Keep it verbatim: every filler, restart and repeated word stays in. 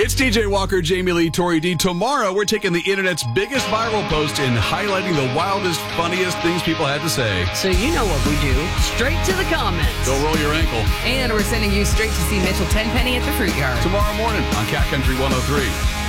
It's D J Walker, Jamie Lee, Tori D. Tomorrow, we're taking the internet's biggest viral post and highlighting the wildest, funniest things people had to say. So you know what we do. Straight to the comments. Go roll your ankle. And we're sending you straight to see Mitchell Tenpenny at the Fruit Yard. Tomorrow morning on Cat Country one oh three.